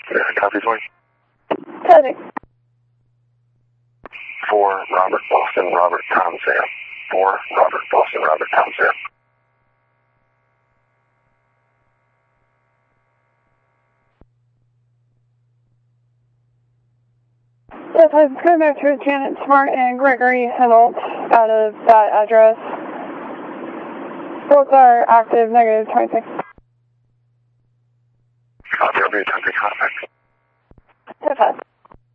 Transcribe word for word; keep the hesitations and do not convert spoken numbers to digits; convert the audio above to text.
Yeah, copy for Copy. Four Robert Boston Robert Tom Sam. Four Robert Boston Robert Tom Sam. Yes, I was going back to Janet Smart and Gregory Hennelt out of that address. Both are active, negative twenty-six. Copy, I'll be attempting contact. ten five.